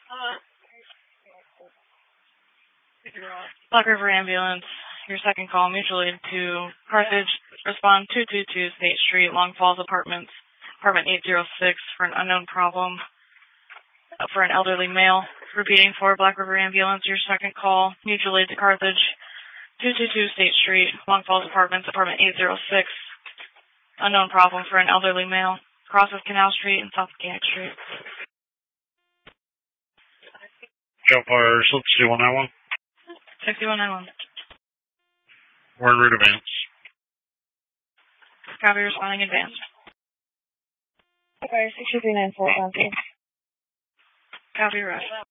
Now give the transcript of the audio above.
Black River Ambulance, your second call, mutual aid to Carthage. Respond 222 State Street, Long Falls Apartments, apartment 806 for an unknown problem for an elderly male. Repeating for Black River Ambulance, your second call, mutual aid to Carthage, 222 State Street, Long Falls Apartments, apartment 806. Unknown problem for an elderly male. Crosses Canal Street and South Mechanic Street. Cal Fire 6191. 6191. We're en route advance. Copy, responding advance. Okay, 6394, Copy, rest.